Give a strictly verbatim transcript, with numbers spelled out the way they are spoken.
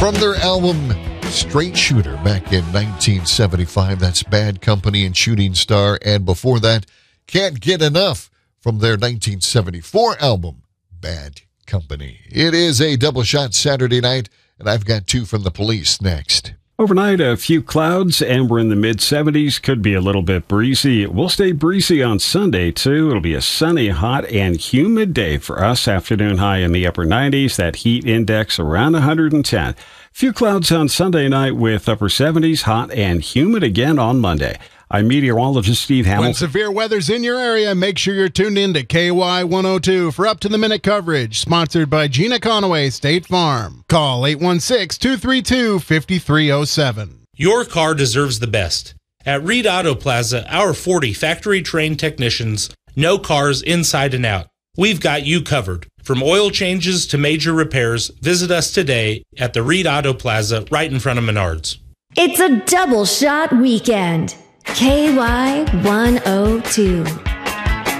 From their album Straight Shooter back in nineteen seventy-five, that's Bad Company and Shooting Star. And before that, Can't Get Enough from their nineteen seventy-four album Bad Company. It is a double shot Saturday night, and I've got two from the Police next. Overnight, a few clouds, and we're in the mid-seventies. Could be a little bit breezy. It will stay breezy on Sunday, too. It'll be a sunny, hot, and humid day for us. Afternoon high in the upper nineties. That heat index around one hundred ten. Few clouds on Sunday night with upper seventies, hot and humid again on Monday. I'm meteorologist Steve Hamilton. When severe weather's in your area, make sure you're tuned in to K Y one oh two for up-to-the-minute coverage. Sponsored by Gina Conaway State Farm. Call eight one six, two three two, five three zero seven. Your car deserves the best. At Reed Auto Plaza, our forty factory-trained technicians know cars inside and out. We've got you covered. From oil changes to major repairs, visit us today at the Reed Auto Plaza right in front of Menards. It's a double shot weekend. K Y one oh two.